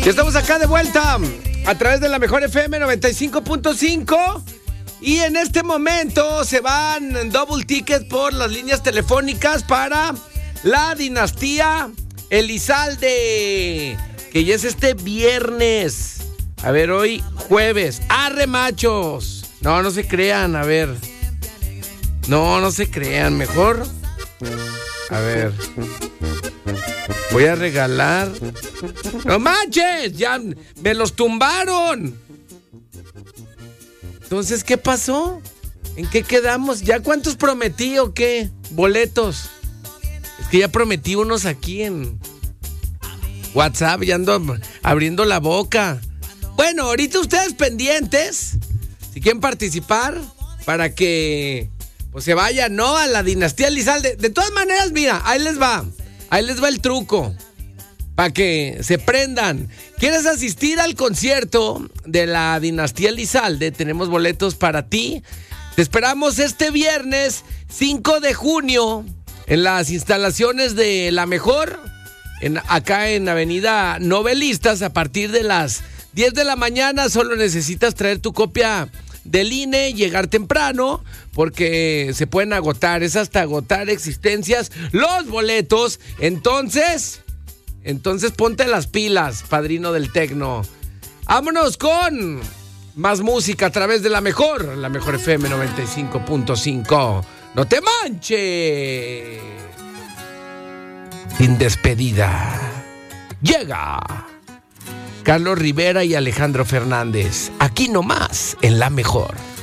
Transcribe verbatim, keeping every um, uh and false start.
Ya estamos acá de vuelta a través de la Mejor F M noventa y cinco punto cinco. Y en este momento se van double tickets por las líneas telefónicas para la dinastía Elizalde, que ya es este viernes. A ver, hoy jueves. ¡Arre, machos! No, no se crean, a ver. No, no se crean, mejor. A ver. Voy a regalar. ¡No manches! ¡Ya me los tumbaron! Entonces, ¿qué pasó? ¿En qué quedamos? ¿Ya cuántos prometí o qué? Boletos. Es que ya prometí unos aquí en WhatsApp. Ya ando abriendo la boca. Bueno, ahorita ustedes pendientes. Si quieren participar para que pues se vayan, ¿no? A la dinastía Elizalde. De todas maneras, mira, ahí les va. Ahí les va el truco. Para que se prendan. ¿Quieres asistir al concierto de la dinastía Elizalde? Tenemos boletos para ti. Te esperamos este viernes cinco de junio en las instalaciones de La Mejor, en, acá en Avenida Novelistas, a partir de las diez de la mañana. Solo necesitas traer tu copia del I N E, llegar temprano, porque se pueden agotar, es hasta agotar existencias los boletos. Entonces, entonces ponte las pilas, padrino del tecno. Vámonos con más música a través de La Mejor, La Mejor F M noventa y cinco punto cinco. ¡No te manches! Sin despedida, llega Carlos Rivera y Alejandro Fernández, aquí nomás en La Mejor.